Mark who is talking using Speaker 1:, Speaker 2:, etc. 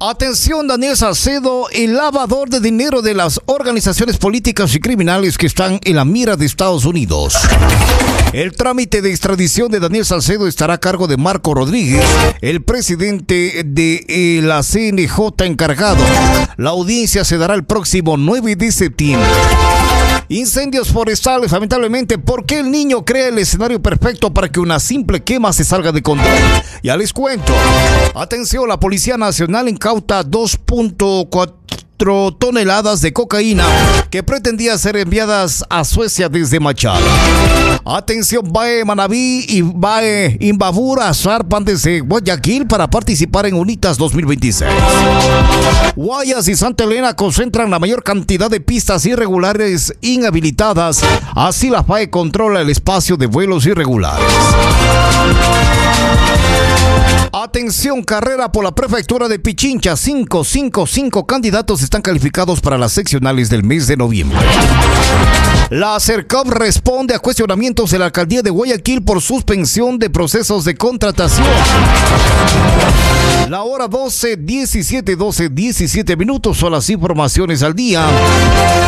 Speaker 1: Atención, Daniel Salcedo, el lavador de dinero de las organizaciones políticas y criminales que están en la mira de Estados Unidos. El trámite de extradición de Daniel Salcedo estará a cargo de Marco Rodríguez, el presidente de la CNJ encargado. La audiencia se dará el próximo 9 de septiembre. Incendios forestales, lamentablemente, ¿por qué el niño crea el escenario perfecto para que una simple quema se salga de control? Ya les cuento. Atención, la Policía Nacional incauta 2.4 toneladas de cocaína que pretendía ser enviadas a Suecia desde Machala. Atención, Bae Manabí y Bae Imbabura zarpan desde Guayaquil para participar en UNITAS 2026. Guayas y Santa Elena concentran la mayor cantidad de pistas irregulares inhabilitadas. Así la FAE controla el espacio de vuelos irregulares. Atención, carrera por la prefectura de Pichincha. 5 candidatos están calificados para las seccionales del mes de noviembre. La CERCOP responde a cuestionamientos de la alcaldía de Guayaquil por suspensión de procesos de contratación. La hora 17 minutos son las informaciones al día.